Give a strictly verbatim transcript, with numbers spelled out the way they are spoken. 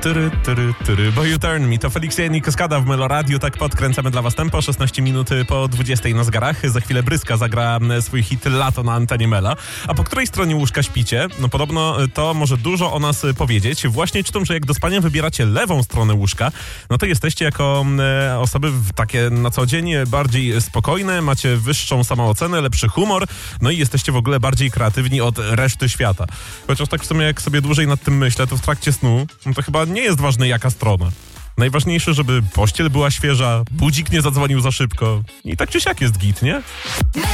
Tyry, tyry, tyry, bo You Turn Me. To Felix i Kaskada w Melo Radio. Tak podkręcamy dla was tempo. szesnaście minut po dwudziestej na zegarach. Za chwilę Bryska zagra swój hit Lato na antenie Mela. A po której stronie łóżka śpicie? No podobno to może dużo o nas powiedzieć. Właśnie czytam, że jak do spania wybieracie lewą stronę łóżka, no to jesteście jako e, osoby takie na co dzień bardziej spokojne, macie wyższą samoocenę, lepszy humor, no i jesteście w ogóle bardziej kreatywni od reszty świata. Chociaż tak w sumie jak sobie dłużej nad tym myślę, to w trakcie snu, no to chyba nie jest ważne jaka strona. Najważniejsze, żeby pościel była świeża, budzik nie zadzwonił za szybko i tak czy siak jest git, nie?